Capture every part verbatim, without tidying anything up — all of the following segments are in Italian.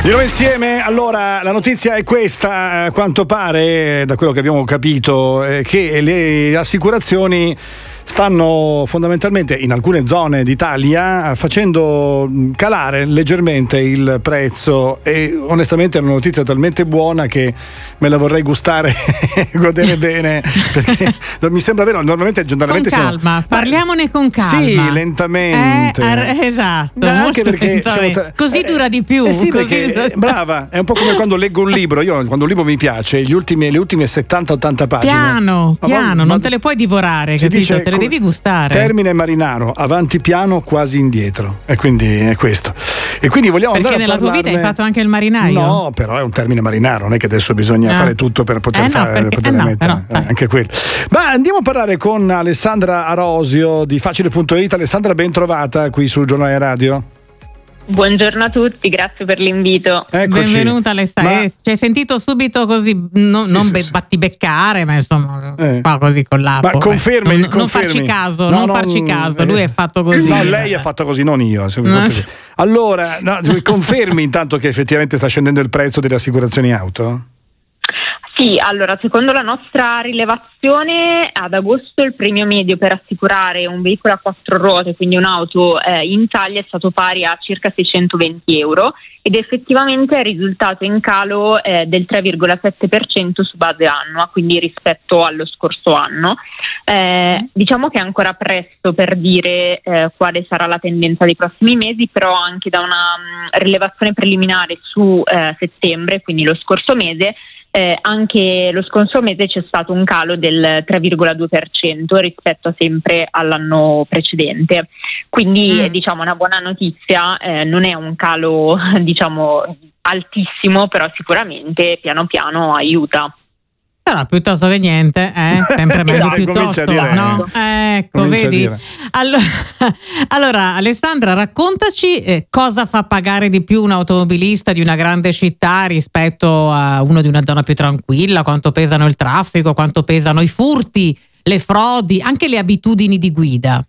Di nuovo insieme. Allora, la notizia è questa: a quanto pare, da quello che abbiamo capito, eh, che le assicurazioni stanno fondamentalmente in alcune zone d'Italia facendo calare leggermente il prezzo, e onestamente è una notizia talmente buona che me la vorrei gustare e godere bene, perché mi sembra vero. Normalmente, generalmente con calma, siamo... parliamone con calma. Sì, lentamente. Eh, esatto, no, anche perché tra... così dura di più. Eh sì, così perché, dura... brava, è un po' come quando leggo un libro. Io quando un libro mi piace, gli ultimi, le ultime settanta ottanta pagine. Piano, ma, piano, ma, non te le puoi divorare, capito? Dice, te le devi gustare. Termine marinaro, avanti piano, quasi indietro. E quindi è questo. E quindi vogliamo perché andare a nella parlarne... tua vita hai fatto anche il marinaio? No, però è un termine marinaro, non è che adesso bisogna no. fare tutto per poter, eh no, fare, perché, poter eh no, mettere però, eh, anche quello. Ma andiamo a parlare con Alessandra Arosio di Facile punto it. Alessandra, ben trovata qui sul Giornale Radio. Buongiorno a tutti, grazie per l'invito. Eccoci. Benvenuta Alessandra. Ma... ci hai sentito subito così, no, sì, non sì, be- sì. battibeccare, ma insomma, eh. un po' così con l'apo. Ma confermi, non, confermi. non farci caso, no, non, non farci caso, lui è fatto così. No, lei è fatta così, non io. No. Allora, no, confermi intanto che effettivamente sta scendendo il prezzo delle assicurazioni auto? Sì, allora, secondo la nostra rilevazione, ad agosto il premio medio per assicurare un veicolo a quattro ruote, quindi un'auto, eh, in Italia è stato pari a circa seicentoventi euro, ed effettivamente è risultato in calo eh, del tre virgola sette per cento su base annua, quindi rispetto allo scorso anno. Eh, diciamo che è ancora presto per dire eh, quale sarà la tendenza dei prossimi mesi, però anche da una mh, rilevazione preliminare su eh, settembre, quindi lo scorso mese, Eh, anche lo scorso mese c'è stato un calo del tre virgola due per cento rispetto a sempre all'anno precedente, quindi mm. diciamo una buona notizia, eh, non è un calo diciamo altissimo, però sicuramente piano piano aiuta. Però piuttosto che niente, eh? Sempre meglio piuttosto, no? Ecco, comincia vedi? Allora, allora, Alessandra, raccontaci eh, cosa fa pagare di più un automobilista di una grande città rispetto a uno di una zona più tranquilla, quanto pesano il traffico, quanto pesano i furti, le frodi, anche le abitudini di guida.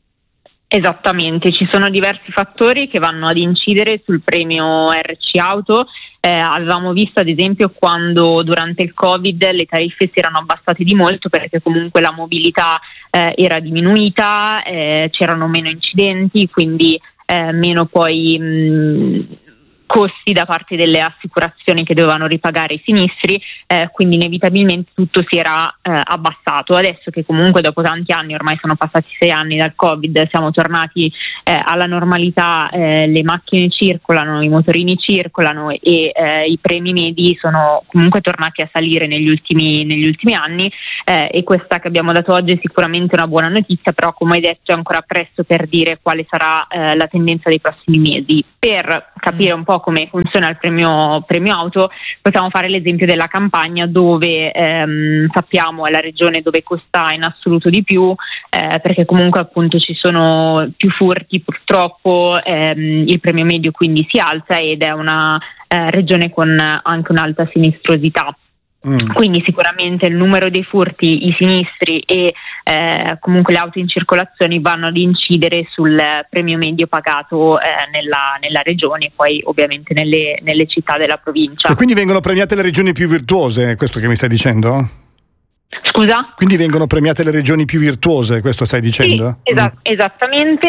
Esattamente, ci sono diversi fattori che vanno ad incidere sul premio R C Auto. Eh, avevamo visto ad esempio quando durante il Covid le tariffe si erano abbassate di molto, perché comunque la mobilità eh, era diminuita, eh, c'erano meno incidenti, quindi eh, meno poi mh, costi da parte delle assicurazioni che dovevano ripagare i sinistri, eh, quindi inevitabilmente tutto si era eh, abbassato. Adesso che comunque dopo tanti anni, ormai sono passati sei anni dal Covid, siamo tornati eh, alla normalità, eh, le macchine circolano, i motorini circolano e eh, i premi medi sono comunque tornati a salire negli ultimi, negli ultimi anni, eh, e questa che abbiamo dato oggi è sicuramente una buona notizia, però come hai detto è ancora presto per dire quale sarà eh, la tendenza dei prossimi mesi. Per capire un po' come funziona il premio, premio auto, possiamo fare l'esempio della Campania, dove ehm, sappiamo è la regione dove costa in assoluto di più, eh, perché comunque appunto ci sono più furti, purtroppo ehm, il premio medio quindi si alza, ed è una eh, regione con anche un'alta sinistrosità. Mm. Quindi sicuramente il numero dei furti, i sinistri e eh, comunque le auto in circolazione vanno ad incidere sul premio medio pagato eh, nella, nella regione, poi ovviamente nelle, nelle città della provincia. E quindi vengono premiate le regioni più virtuose, è questo che mi stai dicendo? Scusa? Quindi vengono premiate le regioni più virtuose, questo stai dicendo? Sì, esa- mm. esattamente.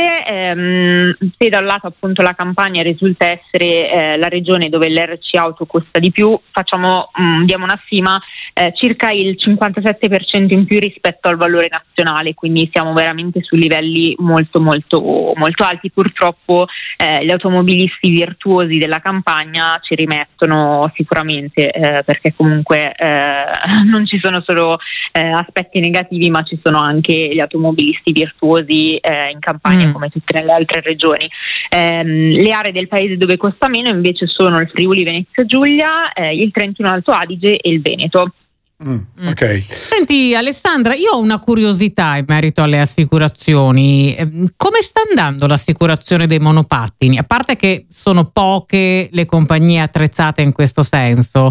Ehm, se da un lato appunto la Campania risulta essere eh, la regione dove l'R C Auto costa di più, facciamo mh, diamo una stima, eh, circa il cinquantasette per cento in più rispetto al valore nazionale, quindi siamo veramente su livelli molto molto molto alti. Purtroppo eh, gli automobilisti virtuosi della Campania ci rimettono sicuramente, eh, perché comunque eh, non ci sono solo Eh, aspetti negativi, ma ci sono anche gli automobilisti virtuosi eh, in Campania, mm. come tutte le altre regioni. Ehm, le aree del paese dove costa meno invece sono il Friuli Venezia Giulia, eh, il Trentino Alto Adige e il Veneto. Mm, ok. Senti Alessandra, io ho una curiosità in merito alle assicurazioni. Come sta andando l'assicurazione dei monopattini? A parte che sono poche le compagnie attrezzate in questo senso,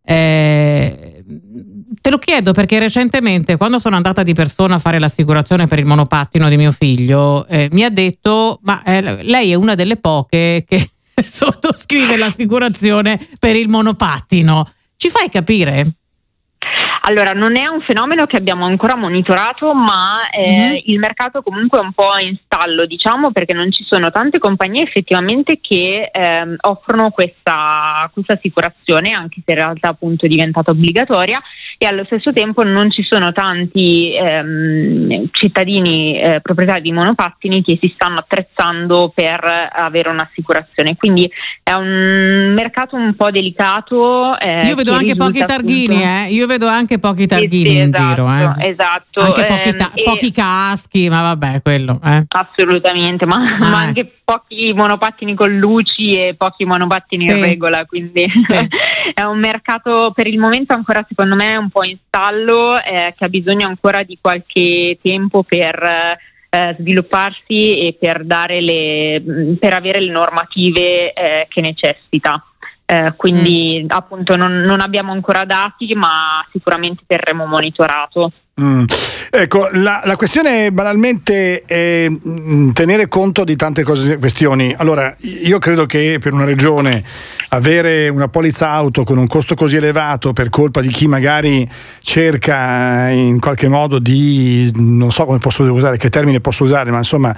eh, te lo chiedo perché recentemente, quando sono andata di persona a fare l'assicurazione per il monopattino di mio figlio, eh, mi ha detto ma eh, lei è una delle poche che sottoscrive l'assicurazione per il monopattino. Ci fai capire? Allora, non è un fenomeno che abbiamo ancora monitorato, ma eh, mm-hmm. il mercato comunque è un po' in stallo, diciamo, perché non ci sono tante compagnie effettivamente che ehm, offrono questa, questa assicurazione, anche se in realtà appunto è diventata obbligatoria, e allo stesso tempo non ci sono tanti ehm, cittadini eh, proprietari di monopattini che si stanno attrezzando per avere un'assicurazione, quindi è un mercato un po' delicato. Eh, Io vedo anche pochi targhini, appunto... eh? Io vedo anche pochi targhini sì, sì, in esatto, giro, eh? Esatto. Anche pochi, ta- eh, pochi caschi, ma vabbè, quello. Eh. Assolutamente, ma, ah. ma anche pochi monopattini con luci e pochi monopattini sì. in regola, quindi sì. È un mercato per il momento ancora secondo me un po' in stallo, eh, che ha bisogno ancora di qualche tempo per eh, svilupparsi e per dare le per avere le normative eh, che necessita. Eh, quindi mm. appunto non, non abbiamo ancora dati, ma sicuramente terremo monitorato. Mm. Ecco, la, la questione banalmente è mh, tenere conto di tante cose, questioni. Allora, io credo che per una regione avere una polizza auto con un costo così elevato per colpa di chi magari cerca in qualche modo di, non so come posso usare, che termine posso usare, ma insomma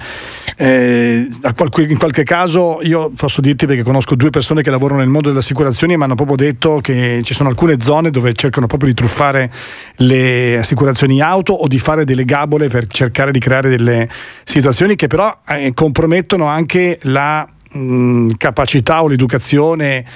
eh, in qualche caso io posso dirti, perché conosco due persone che lavorano nel mondo delle assicurazioni e mi hanno proprio detto che ci sono alcune zone dove cercano proprio di truffare le assicurazioni auto o di fare delle gabole per cercare di creare delle situazioni che però eh, compromettono anche la mh, capacità o l'educazione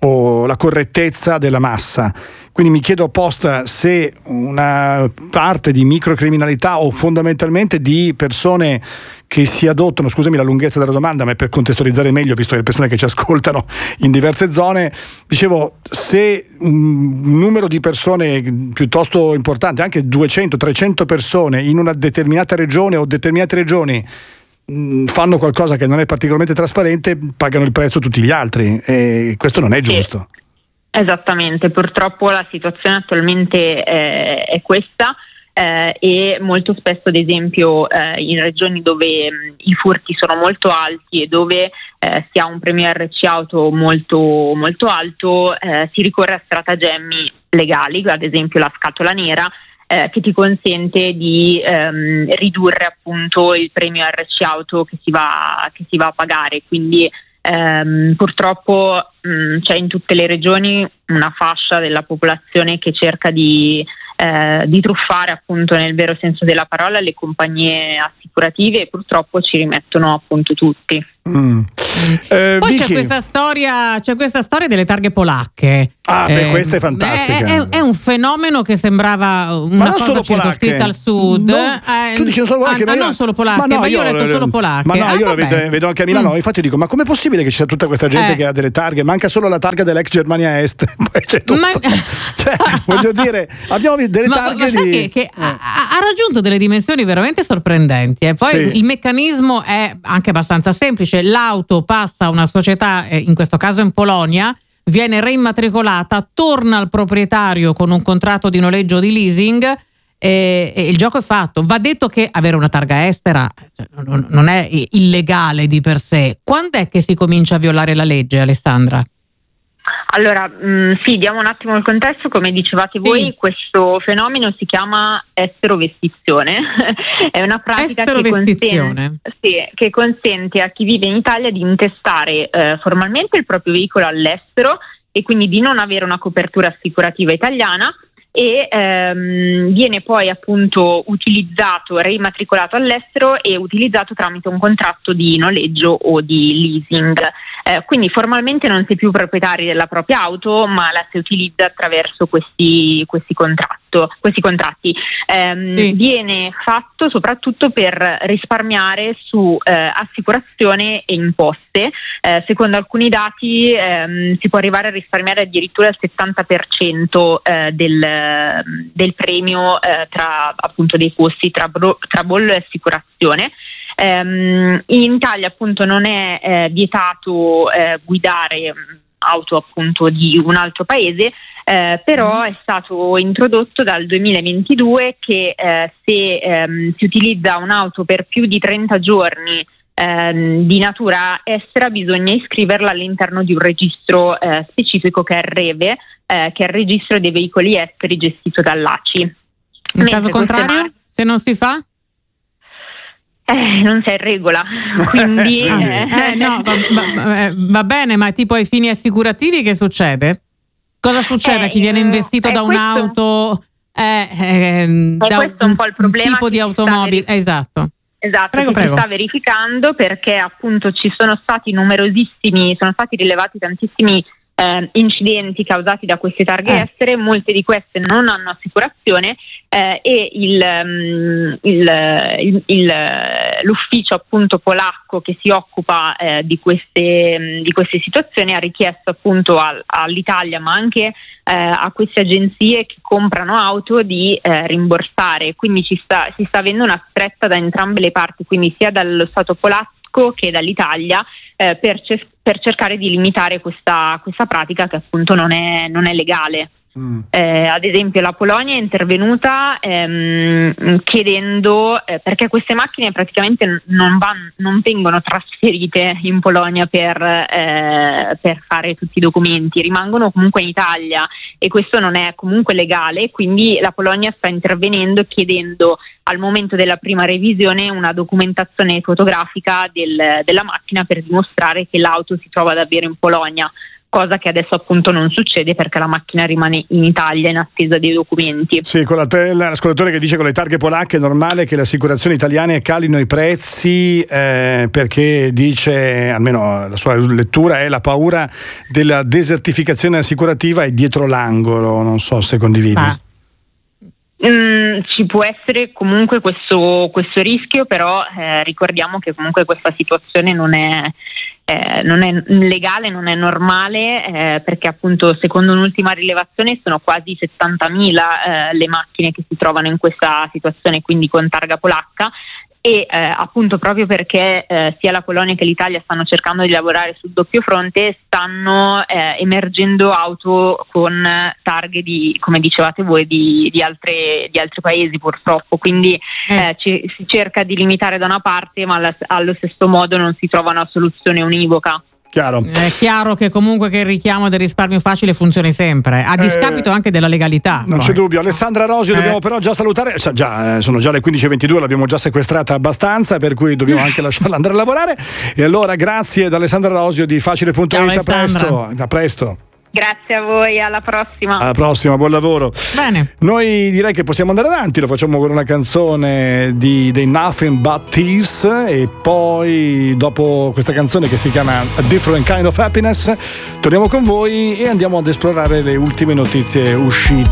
o la correttezza della massa. Quindi mi chiedo apposta se una parte di microcriminalità o fondamentalmente di persone che si adottano, scusami la lunghezza della domanda, ma è per contestualizzare meglio, visto che le persone che ci ascoltano in diverse zone, dicevo, se un numero di persone piuttosto importante, anche duecento trecento persone in una determinata regione o determinate regioni mh, fanno qualcosa che non è particolarmente trasparente, pagano il prezzo tutti gli altri, e questo non è giusto. Sì. Esattamente, purtroppo la situazione attualmente eh, è questa eh, e molto spesso, ad esempio, eh, in regioni dove mh, i furti sono molto alti e dove eh, si ha un premio R C auto molto, molto alto, eh, si ricorre a stratagemmi legali, ad esempio la scatola nera, eh, che ti consente di ehm, ridurre appunto il premio R C auto che si va, che si va a pagare, quindi Um, purtroppo um, c'è in tutte le regioni una fascia della popolazione che cerca di, eh, di truffare appunto nel vero senso della parola le compagnie assicurative, e purtroppo ci rimettono appunto tutti. Mm. Eh, Poi Vicky. c'è questa storia, c'è questa storia delle targhe polacche. Ah, beh, eh, questa è fantastica. È, è, è un fenomeno che sembrava una cosa circoscritta al sud. No, eh, tu dici solo polacche, ah, ma io, non solo polacche, ma, no, ma io ho letto solo polacche. Ma no, ah, io lo vedo, vedo anche a Milano. Mm. Infatti dico, ma com'è possibile che ci sia tutta questa gente eh. che ha delle targhe? Manca solo la targa dell'ex Germania Est. Poi c'è tutto. Ma... cioè, voglio dire, abbiamo delle ma, targhe ma sai di... che, che eh. ha, ha raggiunto delle dimensioni veramente sorprendenti. E poi sì. il meccanismo è anche abbastanza semplice. L'auto passa a una società, in questo caso in Polonia, viene reimmatricolata, torna al proprietario con un contratto di noleggio o di leasing e, e il gioco è fatto. Va detto che avere una targa estera cioè, non, non è illegale di per sé. Quando è che si comincia a violare la legge, Alessandra? Allora, mh, sì, diamo un attimo il contesto. Come dicevate voi, sì. questo fenomeno si chiama esterovestizione. È una pratica che consente, sì, che consente a chi vive in Italia di intestare eh, formalmente il proprio veicolo all'estero e quindi di non avere una copertura assicurativa italiana, e ehm, viene poi appunto utilizzato, reimmatricolato all'estero e utilizzato tramite un contratto di noleggio o di leasing. Eh, quindi formalmente non si è più proprietari della propria auto, ma la si utilizza attraverso questi, questi, contratto, questi contratti. Eh, sì. Viene fatto soprattutto per risparmiare su eh, assicurazione e imposte. Eh, secondo alcuni dati ehm, si può arrivare a risparmiare addirittura il settanta per cento eh, del del premio eh, tra appunto dei costi tra, bro, tra bollo e assicurazione. Um, in Italia appunto non è eh, vietato eh, guidare auto appunto di un altro paese, eh, però è stato introdotto dal duemilaventidue che eh, se ehm, si utilizza un'auto per più di trenta giorni eh, di natura estera bisogna iscriverla all'interno di un registro eh, specifico che è il REVE, eh, che è il registro dei veicoli esteri gestito dall'A C I. In Mentre caso contrario, mar- se non si fa? Eh, non sei in regola, quindi eh, eh, no, va, va, va bene, ma tipo ai fini assicurativi che succede? Cosa succede eh, a chi viene investito eh, da un'auto, eh, eh, da questo è un po' il problema, tipo di automobile? Verific- esatto. Esatto, prego, che prego. si sta verificando, perché appunto ci sono stati numerosissimi, sono stati rilevati tantissimi Eh, incidenti causati da queste targhe eh. estere, molte di queste non hanno assicurazione eh, e il, um, il, il, il, l'ufficio appunto polacco che si occupa eh, di, queste, di queste situazioni ha richiesto appunto al, all'Italia, ma anche eh, a queste agenzie che comprano auto, di eh, rimborsare, quindi ci sta, si sta avendo una stretta da entrambe le parti, quindi sia dallo Stato polacco che dall'Italia, eh, per, cer- per cercare di limitare questa, questa pratica che appunto non è, non è legale. Mm. Eh, ad esempio la Polonia è intervenuta ehm, chiedendo, eh, perché queste macchine praticamente non, van, non vengono trasferite in Polonia per, eh, per fare tutti i documenti, rimangono comunque in Italia e questo non è comunque legale, quindi la Polonia sta intervenendo chiedendo al momento della prima revisione una documentazione fotografica del, della macchina per dimostrare che l'auto si trova davvero in Polonia, cosa che adesso appunto non succede perché la macchina rimane in Italia in attesa dei documenti. Sì, con la te- l'ascoltatore che dice con le targhe polacche è normale che le assicurazioni italiane calino i prezzi eh, perché dice, almeno la sua lettura è, la paura della desertificazione assicurativa è dietro l'angolo, non so se condividi. Ah. Mm, ci può essere comunque questo, questo rischio, però eh, ricordiamo che comunque questa situazione non è Eh, non è legale, non è normale, eh, perché appunto secondo un'ultima rilevazione sono quasi settantamila eh, le macchine che si trovano in questa situazione, quindi con targa polacca, e eh, appunto proprio perché eh, sia la Polonia che l'Italia stanno cercando di lavorare sul doppio fronte, stanno eh, emergendo auto con targhe di, come dicevate voi, di, di, altre, di altri paesi purtroppo, quindi eh, ci, si cerca di limitare da una parte, ma alla, allo stesso modo non si trova una soluzione univoca. Chiaro. È chiaro che comunque che il richiamo del risparmio facile funzioni sempre, a discapito eh, anche della legalità. Non poi. c'è dubbio. Alessandra Rosio, eh. dobbiamo però già salutare. Già, sono già le quindici e ventidue, l'abbiamo già sequestrata abbastanza, per cui dobbiamo anche lasciarla andare a lavorare. E allora grazie ad Alessandra Rosio di Facile punto it. A presto. A presto. Grazie a voi, alla prossima. Alla prossima, buon lavoro. Bene. Noi direi che possiamo andare avanti, lo facciamo con una canzone di, dei Nothing But Thieves e poi dopo questa canzone che si chiama A Different Kind of Happiness torniamo con voi e andiamo ad esplorare le ultime notizie uscite